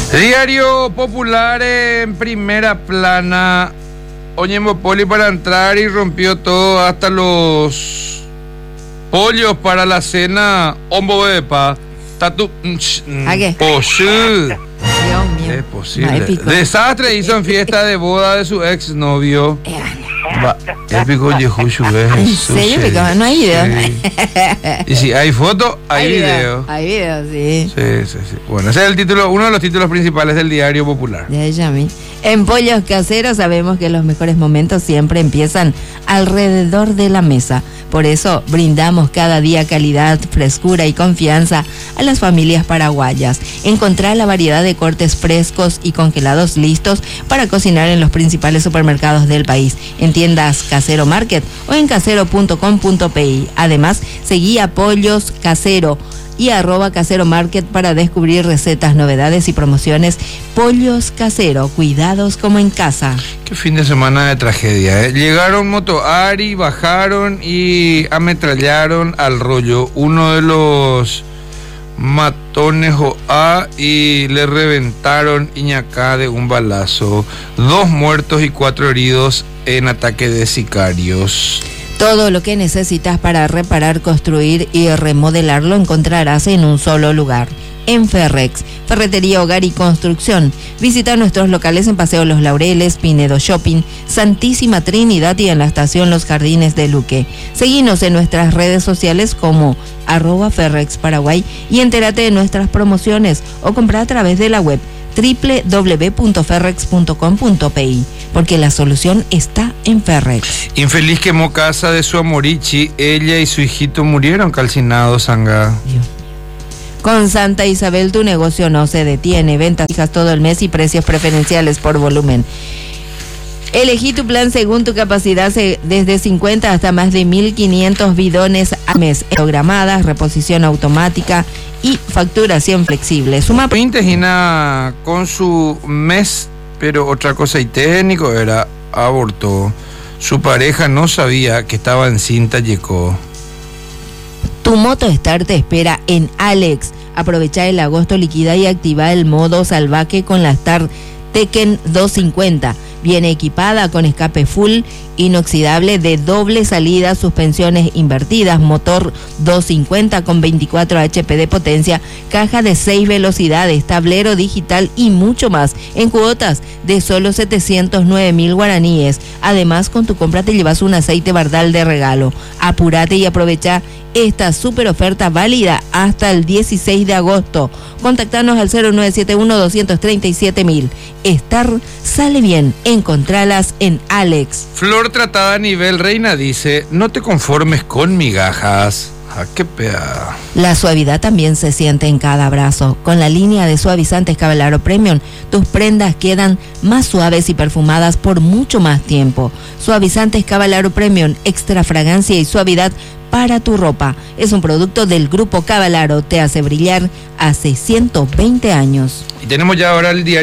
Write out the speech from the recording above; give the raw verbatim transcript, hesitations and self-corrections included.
Diario Popular en primera plana. Oñemopoli para entrar y rompió todo, hasta los pollos para la cena. Ombo de pa. Tatu. ¿A qué? Posible. Dios mío. Es posible. Desastre hizo en fiesta de boda de su ex novio. Va, épico Yehushu, ¿En serio? Pico? No hay video. Sí. Y si hay foto, hay, hay video. video. Hay video, sí. Sí, sí, sí. Bueno, ese es el título, uno de los títulos principales del Diario Popular. Ya, ya, mí. En Pollos Caseros sabemos que los mejores momentos siempre empiezan alrededor de la mesa. Por eso brindamos cada día calidad, frescura y confianza a las familias paraguayas. Encontrar la variedad de cortes frescos y congelados listos para cocinar en los principales supermercados del país, en tiendas Casero Market o en casero punto com punto pi. Además, seguí a Pollos Casero y arroba Casero Market para descubrir recetas, novedades y promociones. Pollos Casero, cuidados como en casa. Qué fin de semana de tragedia, ¿eh? Llegaron motoari, bajaron y ametrallaron al rollo uno de los matones o A y le reventaron Iñacá de un balazo. Dos muertos y cuatro heridos en ataque de sicarios. Todo lo que necesitas para reparar, construir y remodelar lo encontrarás en un solo lugar. En Ferrex, Ferretería, Hogar y Construcción. Visita nuestros locales en Paseo Los Laureles, Pinedo Shopping, Santísima Trinidad y en la estación Los Jardines de Luque. Seguinos en nuestras redes sociales como arroba Ferrex Paraguay y entérate de nuestras promociones o compra a través de la web doble u doble u doble u punto ferrex punto com punto pi, porque la solución está en Ferrex. Infeliz quemó casa de su amorichi, ella y su hijito murieron calcinados, Sanga. Con Santa Isabel tu negocio no se detiene, ventas fijas todo el mes y precios preferenciales por volumen. Elegí tu plan según tu capacidad, desde cincuenta hasta más de mil quinientos bidones al mes, programadas, reposición automática y facturación flexible. Suma Intestina con su mes, pero otra cosa y técnico era abortó. Su pareja no sabía que estaba encinta, llegó. Tu Motostar te espera en Alex. Aprovecha el agosto, liquida y activa el modo salvaje con la Star Tekken doscientos cincuenta. Viene equipada con escape full inoxidable de doble salida, suspensiones invertidas, motor doscientos cincuenta con veinticuatro hache pe de potencia, caja de seis velocidades, tablero digital y mucho más, en cuotas de solo setecientos nueve mil guaraníes. Además, con tu compra te llevas un aceite Bardal de regalo. Apúrate y aprovecha esta super oferta válida hasta el dieciséis de agosto. Contactanos al cero nueve siete uno dos tres siete mil. Star sale bien, encontralas en Alex. Flor tratada a nivel reina dice, no te conformes con migajas. Ah, qué peda. La suavidad también se siente en cada abrazo. Con la línea de suavizantes Cavallaro Premium, tus prendas quedan más suaves y perfumadas por mucho más tiempo. Suavizantes Cavallaro Premium, extra fragancia y suavidad para tu ropa. Es un producto del Grupo Cavallaro, te hace brillar hace ciento veinte años. Y tenemos ya ahora el diario